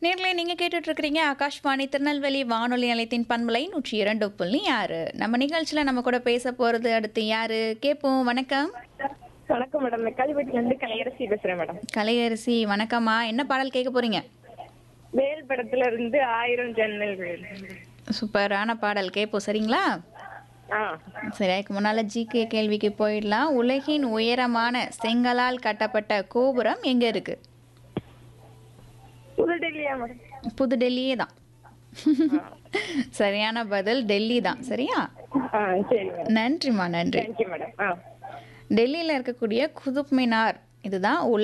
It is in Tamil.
நேர்ல நீங்க கேட்டுட்டு இருக்கிறீங்க ஆகாஷ்வாணி திருநெல்வேலி வானொலி நிலையத்தின் பண்பலை 102.6. நம்ம நிகழ்ச்சியில நம்ம கூட பேச போறது அடுத்து யாரு கேட்போம். வணக்கம். வணக்கம் மேடம். மெக்காலிப்பட்டில இருந்து கலையரசி பேசுறேன் மேடம். கலையரசி வணக்கம்மா. என்ன பாடல் கேட்க போறீங்க? வேல் படத்துல இருந்து 1000 ஜன்னல் வேல். சூப்பரான பாடல் கேட்போம். சரிங்களா? ஆ சரி, அதுக்கு முன்னால ஜிகே கேள்விக்கு போயிடலாம். உலகின் உயரமான செங்கலால் கட்டப்பட்ட கோபுரம் எங்க இருக்கு? புதுடெல்லியா மேடம்? புதுடெல்லியே தான். சரியான பதில் டெல்லி தான். சரியா? சரி மேடம். நன்றிம்மா, நன்றி. Thank you madam. டெல்லியில் இருக்கக்கூடிய குதுப் மினார் இதுதான்